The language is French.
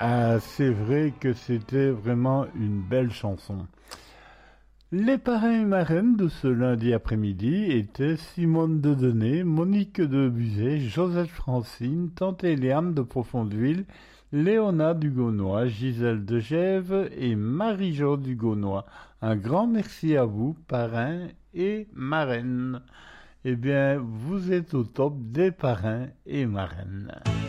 Ah, c'est vrai que c'était vraiment une belle chanson. Les parrains et marraines de ce lundi après-midi étaient Simone de Denay, Monique de Buzet, Joseph Francine, Tante Éliane de Profondeville, Léona Dugonnois, Gisèle de Gèves et Marie-Jo Dugonnois. Un grand merci à vous, parrains et marraines. Eh bien, vous êtes au top des parrains et marraines.